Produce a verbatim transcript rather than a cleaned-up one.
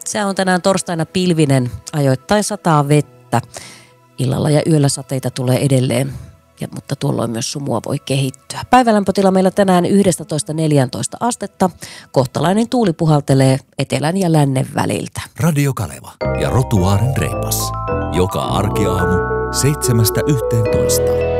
Se on tänään torstaina pilvinen, ajoittain sataa vettä. Illalla ja yöllä sateita tulee edelleen, ja, mutta tuolloin myös sumua voi kehittyä. Päivälämpötila meillä tänään yksitoista neljätoista astetta. Kohtalainen tuuli puhaltelee etelän ja lännen väliltä. Radio Kaleva ja Rotuaaren reipas. Joka arkiaamu seitsemästä yhteentoista.